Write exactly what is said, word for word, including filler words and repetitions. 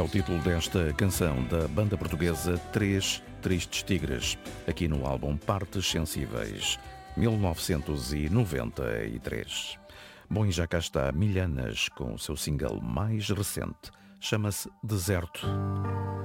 É o título desta canção da banda portuguesa Três Tristes Tigres, aqui no álbum Partes Sensíveis, mil novecentos e noventa e três. Bom, e já cá está Milhanas com o seu single mais recente, chama-se Deserto.